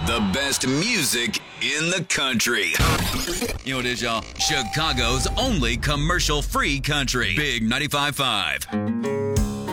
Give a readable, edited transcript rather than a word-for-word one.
The best music in the country. You know what it is, y'all? Chicago's only commercial-free country. Big 95.5.